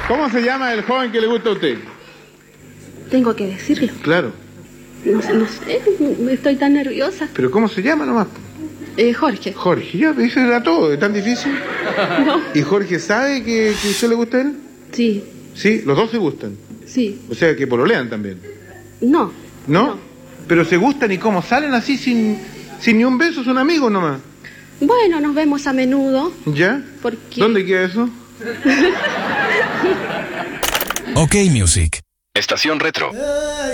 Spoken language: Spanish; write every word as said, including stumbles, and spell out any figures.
¿Cómo se llama el joven que le gusta a usted? Tengo que decirlo. Claro. No, sé, no sé, estoy tan nerviosa. ¿Pero cómo se llama nomás? Eh, Jorge. Jorge, ya, eso era todo, ¿es tan difícil? No. ¿Y Jorge sabe que, que a usted le gusta a él? Sí. Sí, los dos se gustan. Sí. O sea, que pololean también. No. ¿No? No. Pero se gustan y cómo salen así sin, sin ni un beso, son amigos nomás. Bueno, nos vemos a menudo. ¿Ya? Porque... ¿Dónde queda eso? Ok Music. Estación Retro.